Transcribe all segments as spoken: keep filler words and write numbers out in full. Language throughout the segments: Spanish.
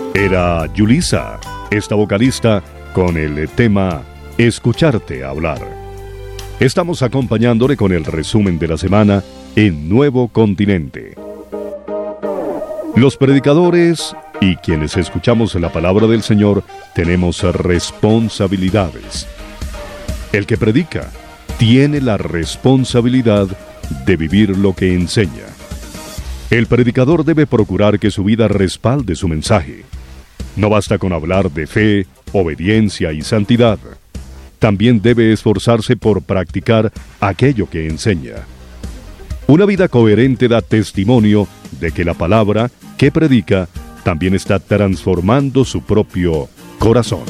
Era Yulisa, esta vocalista, con el tema Escucharte hablar. Estamos acompañándole con el resumen de la semana en Nuevo Continente. Los predicadores y quienes escuchamos la palabra del Señor tenemos responsabilidades. El que predica tiene la responsabilidad de vivir lo que enseña. El predicador debe procurar que su vida respalde su mensaje. No basta con hablar de fe, obediencia y santidad. También debe esforzarse por practicar aquello que enseña. Una vida coherente da testimonio de que la palabra que predica también está transformando su propio corazón.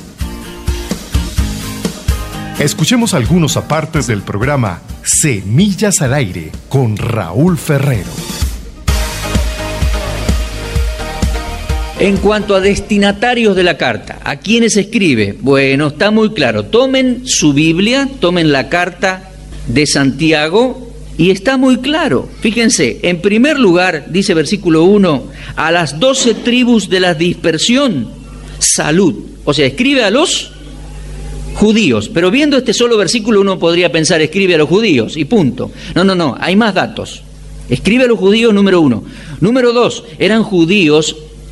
Escuchemos algunos apartes del programa Semillas al Aire con Raúl Ferrero. En cuanto a destinatarios de la carta, ¿a quiénes escribe? Bueno, está muy claro. Tomen su Biblia, tomen la carta de Santiago y está muy claro. Fíjense, en primer lugar, dice versículo uno, a las doce tribus de la dispersión, salud. O sea, escribe a los judíos. Pero viendo este solo versículo uno podría pensar, escribe a los judíos y punto. No, no, no, hay más datos. Escribe a los judíos, número uno. Número dos, eran judíos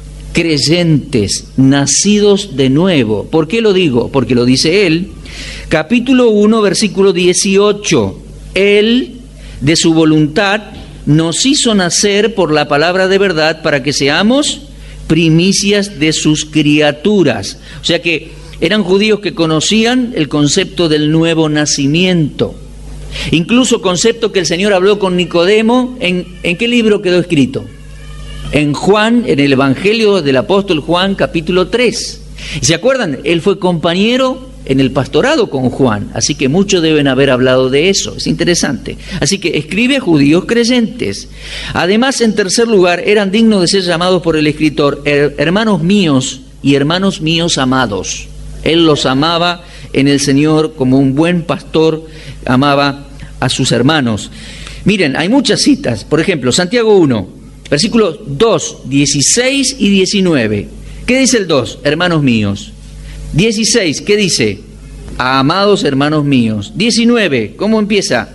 creyentes, nacidos de nuevo. ¿Por qué lo digo? Porque lo dice él. Capítulo uno, versículo dieciocho. Él, de su voluntad, nos hizo nacer por la palabra de verdad para que seamos primicias de sus criaturas. O sea que eran judíos que conocían el concepto del nuevo nacimiento. Incluso concepto que el Señor habló con Nicodemo. ¿En, en qué libro quedó escrito? En Juan, en el Evangelio del apóstol Juan, capítulo tres. ¿Se acuerdan? Él fue compañero en el pastorado con Juan, así que muchos deben haber hablado de eso. Es interesante. Así que escribe a judíos creyentes. Además, en tercer lugar, eran dignos de ser llamados por el escritor her- hermanos míos y hermanos míos amados. Él los amaba en el Señor como un buen pastor amaba a sus hermanos. Miren, hay muchas citas. Por ejemplo, Santiago uno. Versículos dos, dieciséis y diecinueve. ¿Qué dice el dos? Hermanos míos. dieciséis, ¿qué dice? Amados hermanos míos. diecinueve, ¿cómo empieza?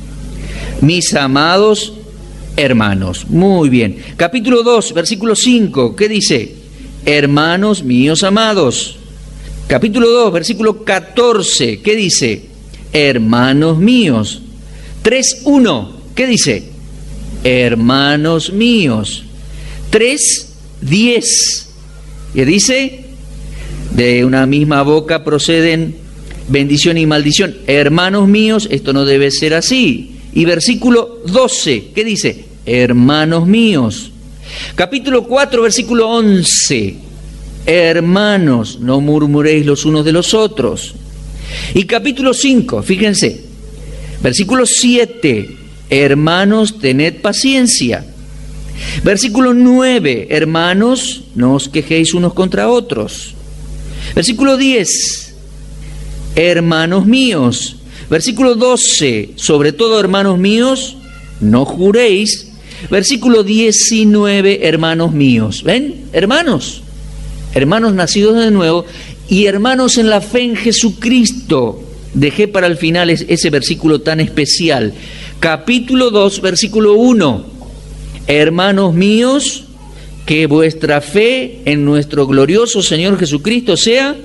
Mis amados hermanos. Muy bien. Capítulo dos, versículo cinco, ¿qué dice? Hermanos míos amados. Capítulo dos, versículo catorce, ¿qué dice? Hermanos míos. tres, uno, ¿qué dice? Hermanos míos. tres, diez. ¿Qué dice? De una misma boca proceden bendición y maldición. Hermanos míos, esto no debe ser así. Y versículo doce, ¿qué dice? Hermanos míos. Capítulo cuatro, versículo once. Hermanos, no murmuréis los unos de los otros. Y capítulo cinco, fíjense. Versículo siete. Hermanos, tened paciencia. Versículo nueve. Hermanos, no os quejéis unos contra otros. Versículo diez. Hermanos míos. Versículo doce. Sobre todo, hermanos míos, no juréis. Versículo diecinueve. Hermanos míos. ¿Ven? Hermanos. Hermanos nacidos de nuevo y hermanos en la fe en Jesucristo. Dejé para el final ese versículo tan especial. Capítulo dos, versículo uno. Hermanos míos, que vuestra fe en nuestro glorioso Señor Jesucristo sea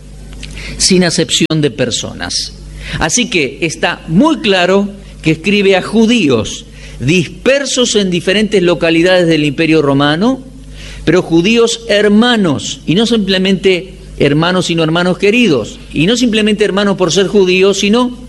sin acepción de personas. Así que está muy claro que escribe a judíos dispersos en diferentes localidades del Imperio Romano, pero judíos hermanos, y no simplemente hermanos, sino hermanos queridos, y no simplemente hermanos por ser judíos, sino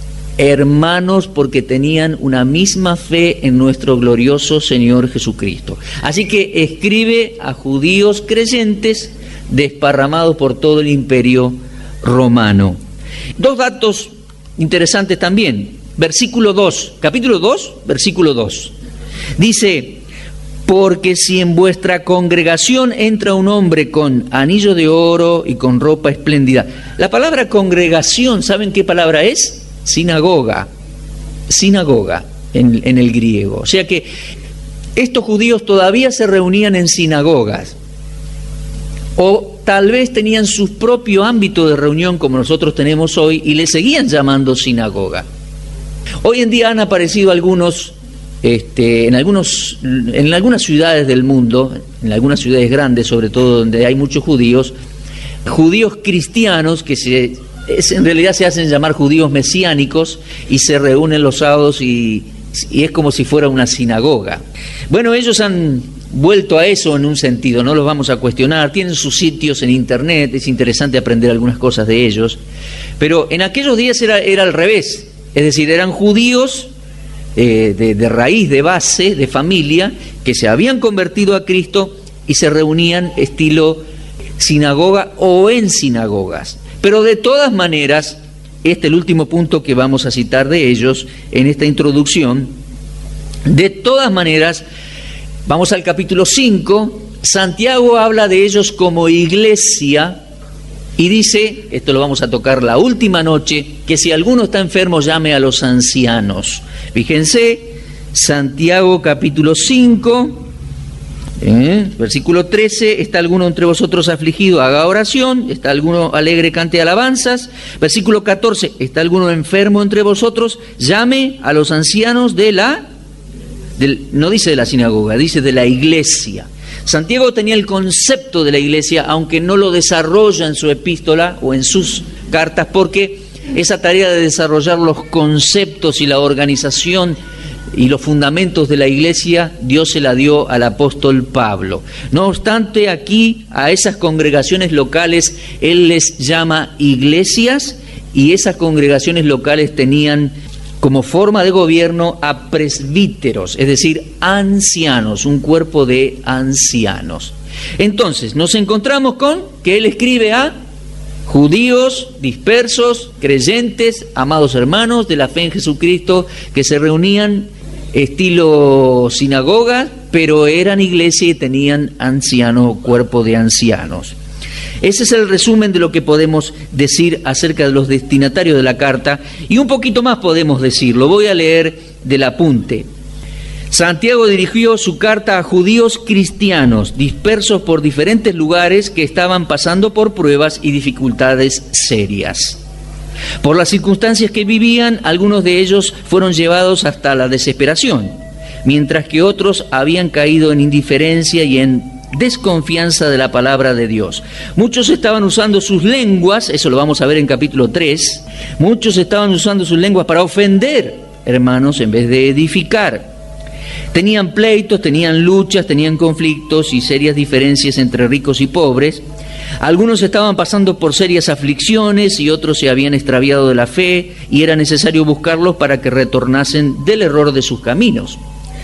hermanos porque tenían una misma fe en nuestro glorioso Señor Jesucristo. Así que escribe a judíos creyentes desparramados por todo el Imperio Romano. Dos datos interesantes también. Versículo dos, capítulo dos, versículo dos. Dice: porque si en vuestra congregación entra un hombre con anillo de oro y con ropa espléndida. La palabra congregación, ¿saben qué palabra es? Sinagoga, sinagoga en, en el griego. O sea que estos judíos todavía se reunían en sinagogas. O tal vez tenían su propio ámbito de reunión como nosotros tenemos hoy y le seguían llamando sinagoga. Hoy en día han aparecido algunos, este, en, algunos, en algunas ciudades del mundo, en algunas ciudades grandes sobre todo donde hay muchos judíos, judíos cristianos que se, es, en realidad se hacen llamar judíos mesiánicos y se reúnen los sábados y, y es como si fuera una sinagoga. Bueno, ellos han vuelto a eso en un sentido, no los vamos a cuestionar, tienen sus sitios en internet, es interesante aprender algunas cosas de ellos, pero en aquellos días era, era al revés, es decir, eran judíos eh, de, de raíz, de base, de familia, que se habían convertido a Cristo y se reunían estilo sinagoga o en sinagogas. Pero de todas maneras, este es el último punto que vamos a citar de ellos en esta introducción, de todas maneras, vamos al capítulo cinco, Santiago habla de ellos como iglesia y dice, esto lo vamos a tocar la última noche, que si alguno está enfermo llame a los ancianos. Fíjense, Santiago capítulo cinco, eh, versículo trece, ¿está alguno entre vosotros afligido? Haga oración. ¿Está alguno alegre? Cante alabanzas. Versículo catorce, ¿está alguno enfermo entre vosotros? Llame a los ancianos de la... Del, no dice de la sinagoga, dice de la iglesia. Santiago tenía el concepto de la iglesia, aunque no lo desarrolla en su epístola o en sus cartas, porque esa tarea de desarrollar los conceptos y la organización y los fundamentos de la iglesia, Dios se la dio al apóstol Pablo. No obstante, aquí a esas congregaciones locales, él les llama iglesias, y esas congregaciones locales tenían como forma de gobierno a presbíteros, es decir, ancianos, un cuerpo de ancianos. Entonces, nos encontramos con que él escribe a judíos dispersos, creyentes, amados hermanos de la fe en Jesucristo, que se reunían estilo sinagoga, pero eran iglesia y tenían anciano, cuerpo de ancianos. Ese es el resumen de lo que podemos decir acerca de los destinatarios de la carta, y un poquito más podemos decir, lo voy a leer del apunte. Santiago dirigió su carta a judíos cristianos dispersos por diferentes lugares que estaban pasando por pruebas y dificultades serias. Por las circunstancias que vivían, algunos de ellos fueron llevados hasta la desesperación, mientras que otros habían caído en indiferencia y en desconfianza de la palabra de Dios. Muchos estaban usando sus lenguas, eso lo vamos a ver en capítulo tres, muchos estaban usando sus lenguas para ofender, hermanos, en vez de edificar. Tenían pleitos, tenían luchas, tenían conflictos y serias diferencias entre ricos y pobres. Algunos estaban pasando por serias aflicciones y otros se habían extraviado de la fe y era necesario buscarlos para que retornasen del error de sus caminos.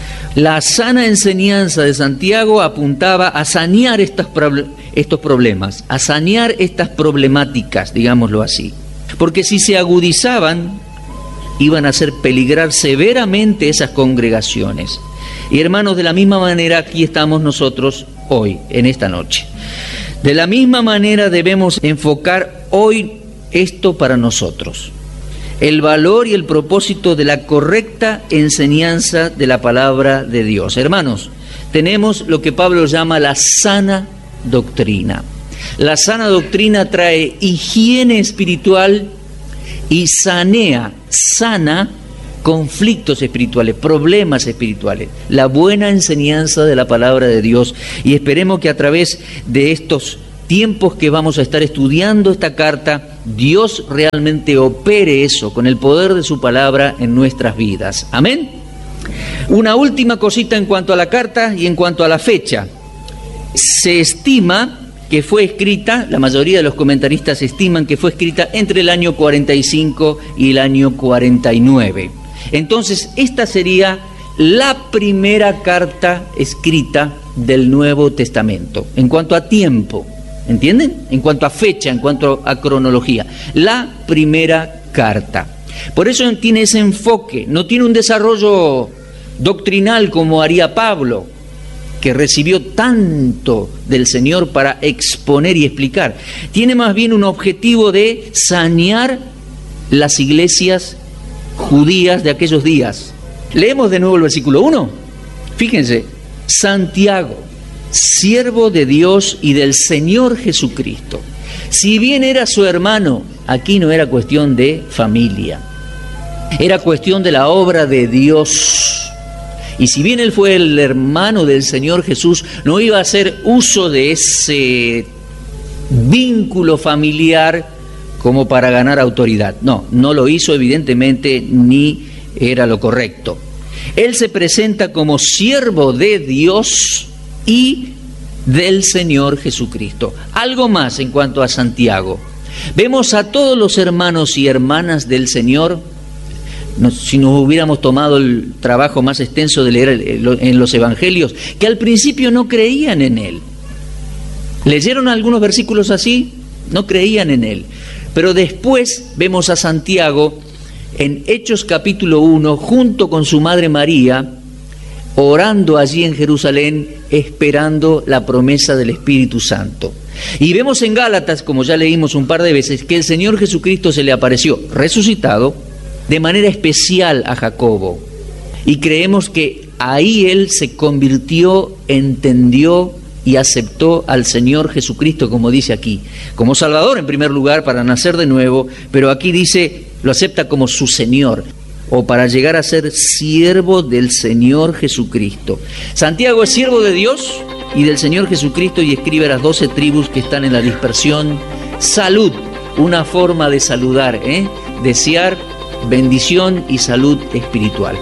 La sana enseñanza de Santiago apuntaba a sanear estas, estos problemas, a sanear estas problemáticas, digámoslo así. Porque si se agudizaban, iban a hacer peligrar severamente esas congregaciones. Y hermanos, de la misma manera aquí estamos nosotros hoy, en esta noche. De la misma manera debemos enfocar hoy esto para nosotros. El valor y el propósito de la correcta enseñanza de la palabra de Dios. Hermanos, tenemos lo que Pablo llama la sana doctrina. La sana doctrina trae higiene espiritual y sanea, sana conflictos espirituales, problemas espirituales. La buena enseñanza de la palabra de Dios. Y esperemos que a través de estos tiempos que vamos a estar estudiando esta carta, Dios realmente opere eso con el poder de su palabra en nuestras vidas. Amén. Una última cosita en cuanto a la carta y en cuanto a la fecha. Se estima que fue escrita, la mayoría de los comentaristas estiman que fue escrita entre el año cuarenta y cinco y el año cuarenta y nueve. Entonces, esta sería la primera carta escrita del Nuevo Testamento, en cuanto a tiempo. ¿Entienden? En cuanto a fecha, en cuanto a cronología. La primera carta. Por eso tiene ese enfoque, no tiene un desarrollo doctrinal como haría Pablo, que recibió tanto del Señor para exponer y explicar. Tiene más bien un objetivo de sanear las iglesias judías de aquellos días. Leemos de nuevo el versículo uno. Fíjense, Santiago, siervo de Dios y del Señor Jesucristo. Si bien era su hermano, aquí no era cuestión de familia, era cuestión de la obra de Dios. Y si bien él fue el hermano del Señor Jesús, no iba a hacer uso de ese vínculo familiar como para ganar autoridad. No, no lo hizo evidentemente, ni era lo correcto. Él se presenta como siervo de Dios y del Señor Jesucristo. Algo más en cuanto a Santiago. Vemos a todos los hermanos y hermanas del Señor, si nos hubiéramos tomado el trabajo más extenso de leer en los evangelios, que al principio no creían en Él. ¿Leyeron algunos versículos así? No creían en Él. Pero después vemos a Santiago en Hechos capítulo uno, junto con su madre María, orando allí en Jerusalén, esperando la promesa del Espíritu Santo. Y vemos en Gálatas, como ya leímos un par de veces, que el Señor Jesucristo se le apareció resucitado de manera especial a Jacobo. Y creemos que ahí él se convirtió, entendió y aceptó al Señor Jesucristo, como dice aquí, como Salvador en primer lugar, para nacer de nuevo, pero aquí dice, lo acepta como su Señor, o para llegar a ser siervo del Señor Jesucristo. Santiago es siervo de Dios y del Señor Jesucristo y escribe a las doce tribus que están en la dispersión. Salud, una forma de saludar, ¿eh? Desear bendición y salud espiritual.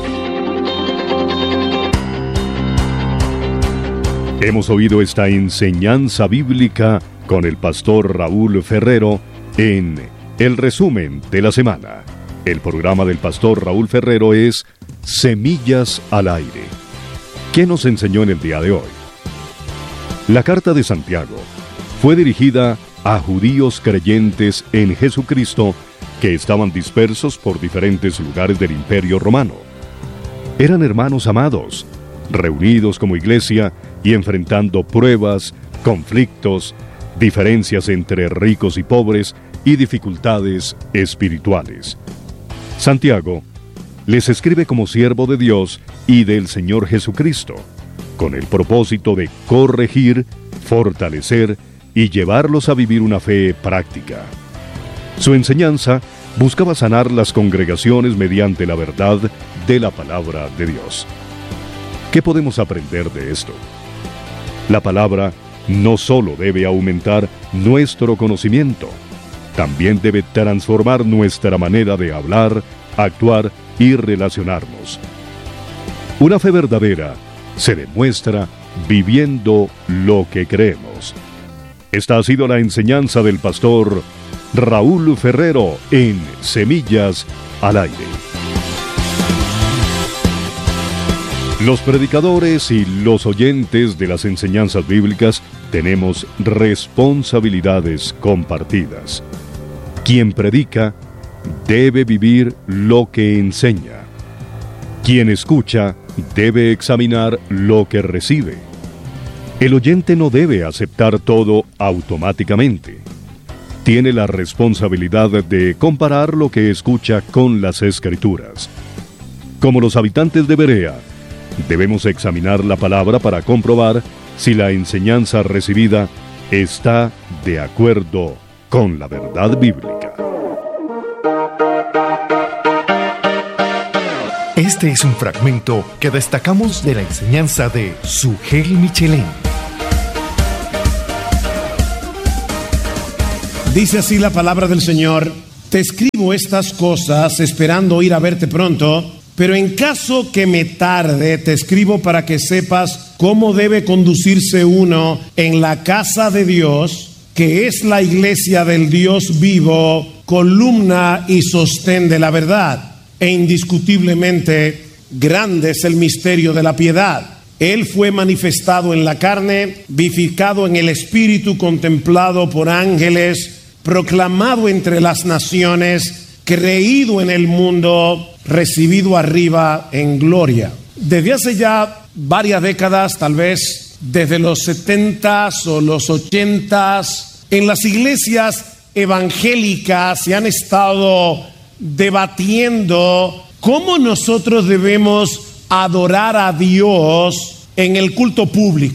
Hemos oído esta enseñanza bíblica con el pastor Raúl Ferrero en El Resumen de la Semana. El programa del pastor Raúl Ferrero es Semillas al Aire. ¿Qué nos enseñó en el día de hoy? La carta de Santiago fue dirigida a judíos creyentes en Jesucristo que estaban dispersos por diferentes lugares del Imperio Romano. Eran hermanos amados, reunidos como iglesia y enfrentando pruebas, conflictos, diferencias entre ricos y pobres y dificultades espirituales. Santiago les escribe como siervo de Dios y del Señor Jesucristo, con el propósito de corregir, fortalecer y llevarlos a vivir una fe práctica. Su enseñanza buscaba sanar las congregaciones mediante la verdad de la palabra de Dios. ¿Qué podemos aprender de esto? La palabra no solo debe aumentar nuestro conocimiento, también debe transformar nuestra manera de hablar, actuar y relacionarnos. Una fe verdadera se demuestra viviendo lo que creemos. Esta ha sido la enseñanza del pastor Raúl Ferrero en Semillas al Aire. Los predicadores y los oyentes de las enseñanzas bíblicas tenemos responsabilidades compartidas. Quien predica debe vivir lo que enseña. Quien escucha debe examinar lo que recibe. El oyente no debe aceptar todo automáticamente. Tiene la responsabilidad de comparar lo que escucha con las Escrituras. Como los habitantes de Berea, debemos examinar la palabra para comprobar si la enseñanza recibida está de acuerdo con la verdad bíblica. Este es un fragmento que destacamos de la enseñanza de Sugel Michelén. Dice así la palabra del Señor: te escribo estas cosas esperando ir a verte pronto, pero en caso que me tarde, te escribo para que sepas cómo debe conducirse uno en la casa de Dios, que es la iglesia del Dios vivo, columna y sostén de la verdad. E indiscutiblemente grande es el misterio de la piedad. Él fue manifestado en la carne, vivificado en el espíritu, contemplado por ángeles, proclamado entre las naciones, creído en el mundo, recibido arriba en gloria. Desde hace ya varias décadas, tal vez desde los setentas o los ochentas, en las iglesias evangélicas se han estado debatiendo cómo nosotros debemos adorar a Dios en el culto público.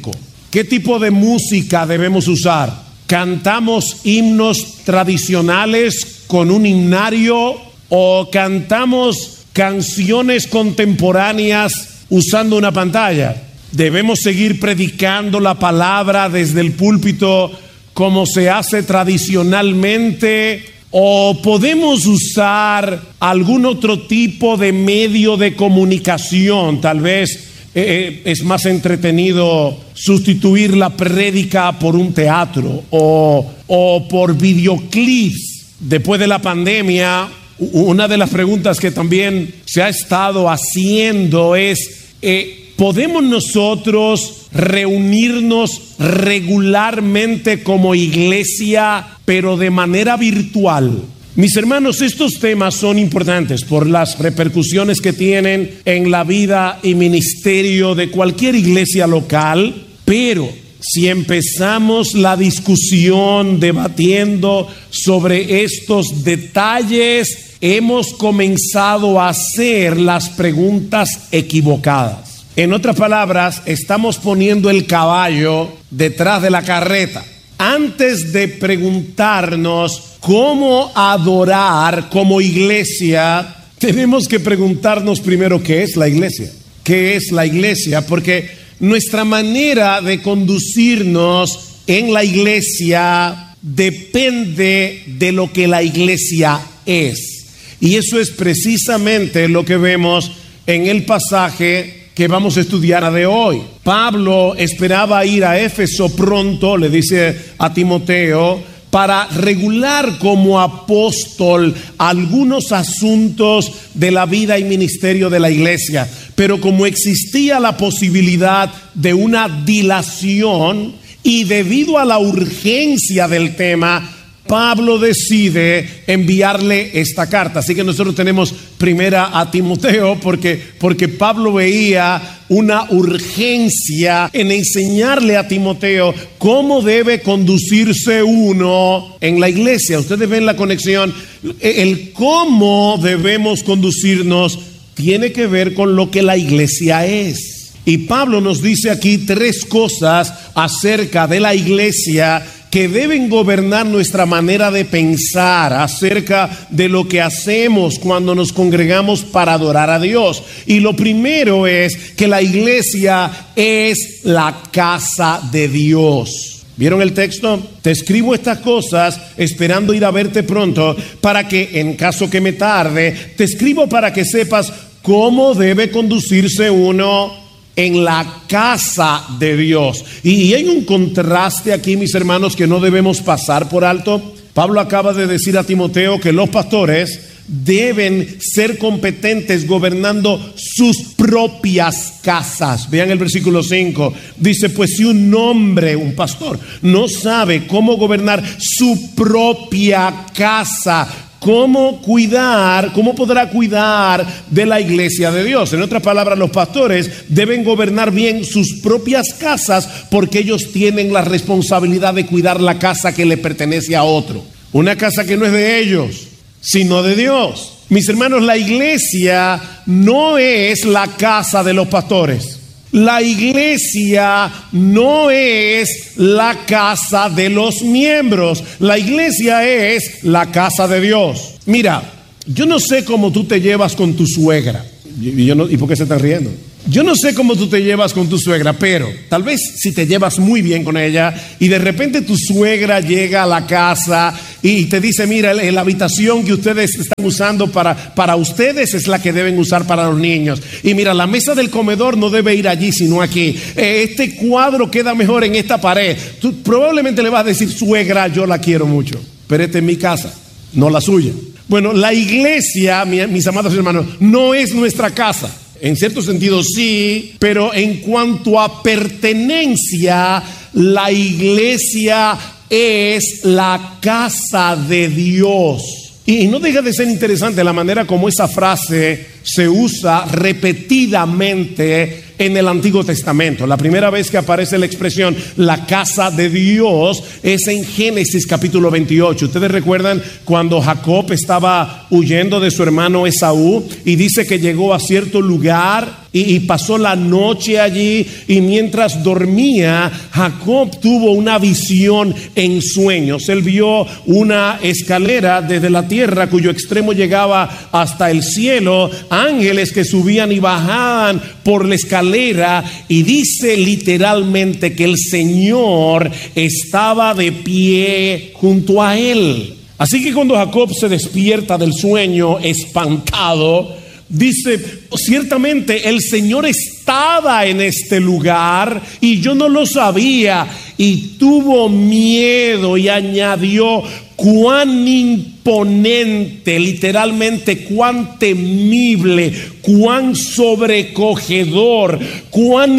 ¿Qué tipo de música debemos usar? ¿Cantamos himnos tradicionales con un himnario o cantamos canciones contemporáneas usando una pantalla? ¿Debemos seguir predicando la palabra desde el púlpito como se hace tradicionalmente? ¿O podemos usar algún otro tipo de medio de comunicación? Tal vez eh, es más entretenido sustituir la prédica por un teatro o, o por videoclips. Después de la pandemia, una de las preguntas que también se ha estado haciendo es, eh, ¿podemos nosotros reunirnos regularmente como iglesia, pero de manera virtual? Mis hermanos, estos temas son importantes por las repercusiones que tienen en la vida y ministerio de cualquier iglesia local, pero si empezamos la discusión debatiendo sobre estos detalles, hemos comenzado a hacer las preguntas equivocadas. En otras palabras, estamos poniendo el caballo detrás de la carreta. Antes de preguntarnos cómo adorar como iglesia, tenemos que preguntarnos primero qué es la iglesia. ¿Qué es la iglesia? Porque nuestra manera de conducirnos en la iglesia depende de lo que la iglesia es. Y eso es precisamente lo que vemos en el pasaje que vamos a estudiar de hoy. Pablo esperaba ir a Éfeso pronto, le dice a Timoteo, para regular como apóstol algunos asuntos de la vida y ministerio de la iglesia. Pero como existía la posibilidad de una dilación y debido a la urgencia del tema, Pablo decide enviarle esta carta. Así que nosotros tenemos primera a Timoteo porque, porque Pablo veía una urgencia en enseñarle a Timoteo cómo debe conducirse uno en la iglesia. Ustedes ven la conexión. El cómo debemos conducirnos tiene que ver con lo que la iglesia es. Y Pablo nos dice aquí tres cosas acerca de la iglesia que deben gobernar nuestra manera de pensar acerca de lo que hacemos cuando nos congregamos para adorar a Dios. Y lo primero es que la iglesia es la casa de Dios. ¿Vieron el texto? Te escribo estas cosas esperando ir a verte pronto, para que en caso que me tarde, te escribo para que sepas cómo debe conducirse uno en la casa de Dios. Y hay un contraste aquí, mis hermanos, que no debemos pasar por alto. Pablo acaba de decir a Timoteo que los pastores deben ser competentes gobernando sus propias casas. Vean el versículo cinco. Dice, pues si un hombre, un pastor, no sabe cómo gobernar su propia casa, ¿cómo cuidar, cómo podrá cuidar de la iglesia de Dios? En otras palabras, los pastores deben gobernar bien sus propias casas porque ellos tienen la responsabilidad de cuidar la casa que le pertenece a otro. Una casa que no es de ellos, sino de Dios. Mis hermanos, la iglesia no es la casa de los pastores. La iglesia no es la casa de los miembros. La iglesia es la casa de Dios. Mira, yo no sé cómo tú te llevas con tu suegra. Y, yo no, ¿y por qué se están riendo? Yo no sé cómo tú te llevas con tu suegra, pero tal vez si te llevas muy bien con ella y de repente tu suegra llega a la casa y te dice, mira, la habitación que ustedes están usando para, para ustedes es la que deben usar para los niños. Y mira, la mesa del comedor no debe ir allí, sino aquí. Este cuadro queda mejor en esta pared. Tú probablemente le vas a decir, suegra, yo la quiero mucho, pero esta es mi casa, no la suya. Bueno, la iglesia, mis amados hermanos, no es nuestra casa. En cierto sentido sí, pero en cuanto a pertenencia, la iglesia es la casa de Dios. Y no deja de ser interesante la manera como esa frase se usa repetidamente en el Antiguo Testamento. La primera vez que aparece la expresión la casa de Dios es en Génesis capítulo veintiocho. Ustedes recuerdan cuando Jacob estaba huyendo de su hermano Esaú y dice que llegó a cierto lugar y, y pasó la noche allí, y mientras dormía, Jacob tuvo una visión en sueños. Él vio una escalera desde la tierra cuyo extremo llegaba hasta el cielo, ángeles que subían y bajaban por la escalera, y dice literalmente que el Señor estaba de pie junto a él. Así que cuando Jacob se despierta del sueño espantado, dice, ciertamente el Señor estaba en este lugar y yo no lo sabía, y tuvo miedo y añadió, cuán imponente, literalmente cuán temible, cuán sobrecogedor, cuán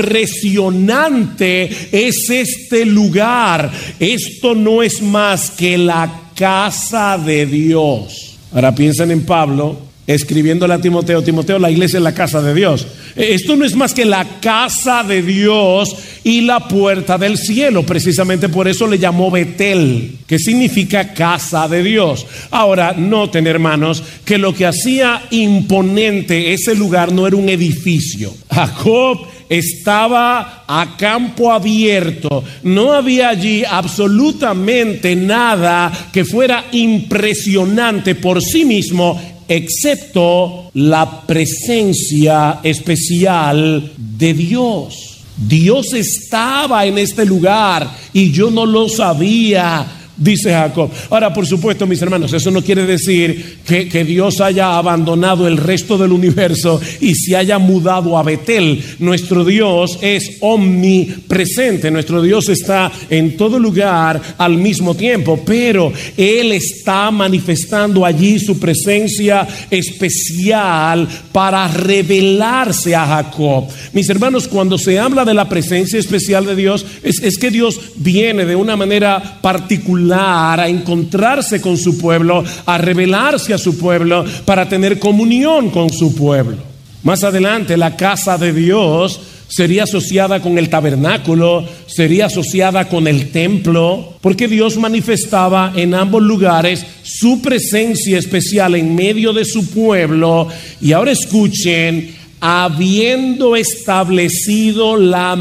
impresionante es este lugar. Esto no es más que la casa de Dios. Ahora piensen en Pablo escribiéndole a Timoteo, Timoteo, la iglesia es la casa de Dios. Esto no es más que la casa de Dios y la puerta del cielo. Precisamente por eso le llamó Betel, que significa casa de Dios. Ahora, noten, hermanos, que lo que hacía imponente ese lugar no era un edificio. Jacob estaba a campo abierto. No había allí absolutamente nada que fuera impresionante por sí mismo, excepto la presencia especial de Dios. Dios estaba en este lugar y yo no lo sabía, dice Jacob. Ahora, por supuesto, mis hermanos, eso no quiere decir que, que Dios haya abandonado el resto del universo y se haya mudado a Betel. Nuestro Dios es omnipresente, nuestro Dios está en todo lugar al mismo tiempo, pero Él está manifestando allí su presencia especial para revelarse a Jacob. Mis hermanos, cuando se habla de la presencia especial de Dios, es, es que Dios viene de una manera particular a encontrarse con su pueblo, a revelarse a su pueblo, para tener comunión con su pueblo. Más adelante, la casa de Dios sería asociada con el tabernáculo, sería asociada con el templo, porque Dios manifestaba en ambos lugares su presencia especial en medio de su pueblo. Y ahora escuchen, habiendo establecido la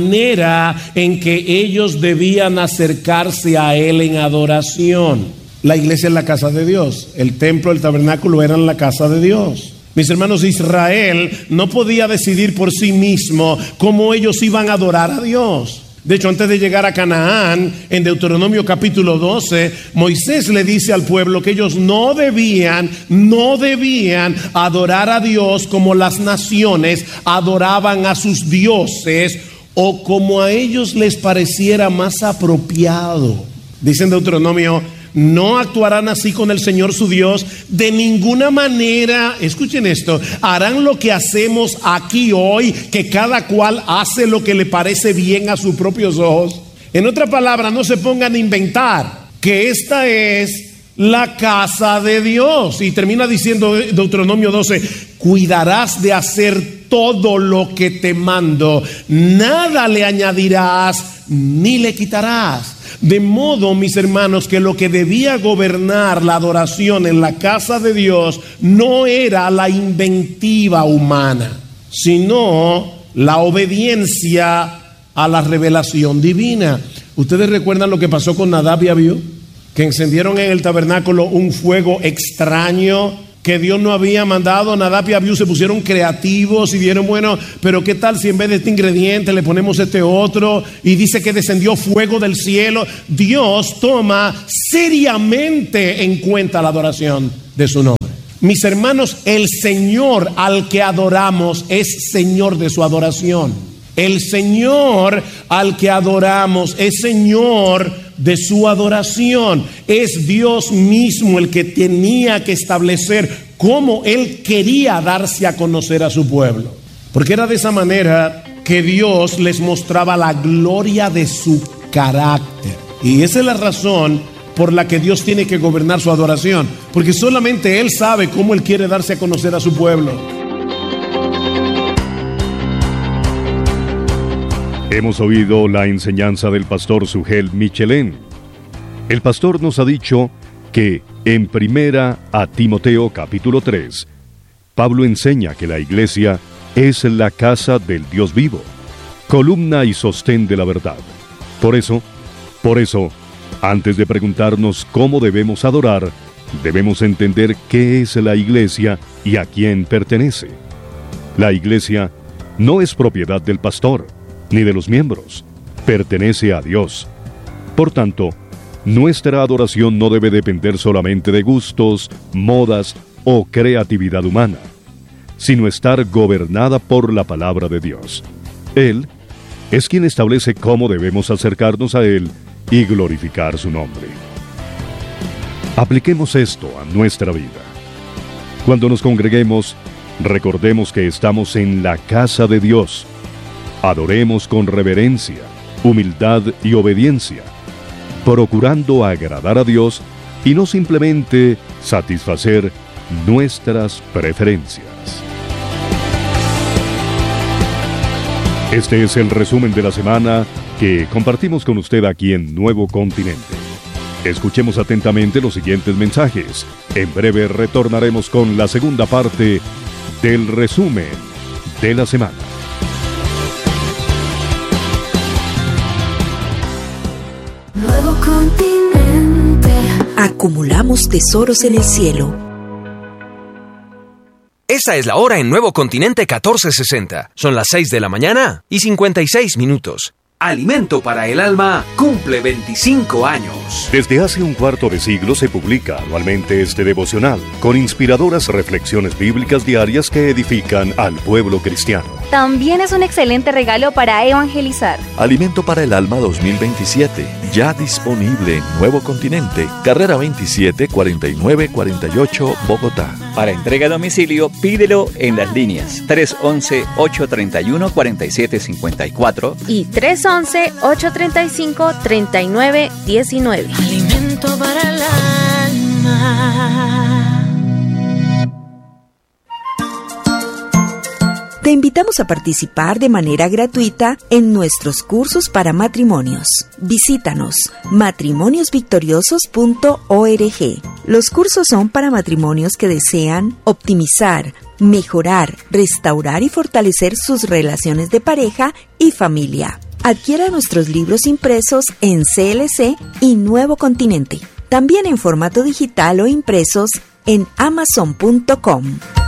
manera en que ellos debían acercarse a Él en adoración. La iglesia es la casa de Dios, el templo, el tabernáculo eran la casa de Dios. Mis hermanos, Israel no podía decidir por sí mismo cómo ellos iban a adorar a Dios. De hecho, antes de llegar a Canaán, en Deuteronomio capítulo doce, Moisés le dice al pueblo que ellos no debían, no debían adorar a Dios como las naciones adoraban a sus dioses o como a ellos les pareciera más apropiado. Dice en Deuteronomio, no actuarán así con el Señor su Dios de ninguna manera. Escuchen esto, harán lo que hacemos aquí hoy, que cada cual hace lo que le parece bien a sus propios ojos. En otra palabra, no se pongan a inventar que esta es la casa de Dios. Y termina diciendo Deuteronomio doce, cuidarás de hacer todo lo que te mando, nada le añadirás ni le quitarás. De modo, mis hermanos, que lo que debía gobernar la adoración en la casa de Dios no era la inventiva humana, sino la obediencia a la revelación divina. ¿Ustedes recuerdan lo que pasó con Nadab y Abiú? Que encendieron en el tabernáculo un fuego extraño que Dios no había mandado. Nadab y Abiú se pusieron creativos y dijeron, bueno, pero ¿qué tal si en vez de este ingrediente le ponemos este otro? Y dice que descendió fuego del cielo. Dios toma seriamente en cuenta la adoración de su nombre. Mis hermanos, el Señor al que adoramos es Señor de su adoración. El Señor al que adoramos es Señor de su adoración. Es Dios mismo el que tenía que establecer cómo Él quería darse a conocer a su pueblo. Porque era de esa manera que Dios les mostraba la gloria de su carácter. Y esa es la razón por la que Dios tiene que gobernar su adoración. Porque solamente Él sabe cómo Él quiere darse a conocer a su pueblo. Hemos oído la enseñanza del pastor Sugel Michelén. El pastor nos ha dicho que en primera a Timoteo capítulo tres, Pablo enseña que la iglesia es la casa del Dios vivo, columna y sostén de la verdad. Por eso, por eso, antes de preguntarnos cómo debemos adorar, debemos entender qué es la iglesia y a quién pertenece. La iglesia no es propiedad del pastor, ni de los miembros, pertenece a Dios. Por tanto, nuestra adoración no debe depender solamente de gustos, modas o creatividad humana, sino estar gobernada por la palabra de Dios. Él es quien establece cómo debemos acercarnos a Él y glorificar su nombre. Apliquemos esto a nuestra vida. Cuando nos congreguemos, recordemos que estamos en la casa de Dios. Adoremos con reverencia, humildad y obediencia, procurando agradar a Dios y no simplemente satisfacer nuestras preferencias. Este es el resumen de la semana que compartimos con usted aquí en Nuevo Continente. Escuchemos atentamente los siguientes mensajes. En breve retornaremos con la segunda parte del resumen de la semana. Nuevo Continente. Acumulamos tesoros en el cielo. Esa es la hora en Nuevo Continente catorce sesenta. Son las seis de la mañana y cincuenta y seis minutos. Alimento para el Alma cumple veinticinco años. Desde hace un cuarto de siglo se publica anualmente este devocional, con inspiradoras reflexiones bíblicas diarias que edifican al pueblo cristiano. También es un excelente regalo para evangelizar. Alimento para el Alma dos mil veintisiete, ya disponible en Nuevo Continente, carrera veintisiete cuarenta y nueve cuarenta y ocho, Bogotá. Para entrega a domicilio, pídelo en las líneas tres once, ocho treinta y uno, cuarenta y siete cincuenta y cuatro y tres once, ocho treinta y cinco, treinta y nueve diecinueve. Alimento para el alma. Te invitamos a participar de manera gratuita en nuestros cursos para matrimonios. Visítanos matrimonios victoriosos punto org. Los cursos son para matrimonios que desean optimizar, mejorar, restaurar y fortalecer sus relaciones de pareja y familia. Adquiera nuestros libros impresos en C L C y Nuevo Continente. También en formato digital o impresos en amazon punto com.